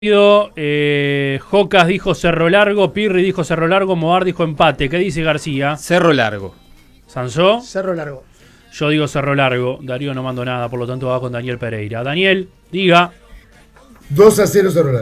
Jocas dijo Cerro Largo, Pirri dijo Cerro Largo, Moar dijo empate. ¿Qué dice García? Cerro Largo. ¿Sansó? Cerro Largo. Yo digo Cerro Largo. Darío no mando nada, por lo tanto va con Daniel Pereira. Daniel, diga. 2-0 Cerro Largo.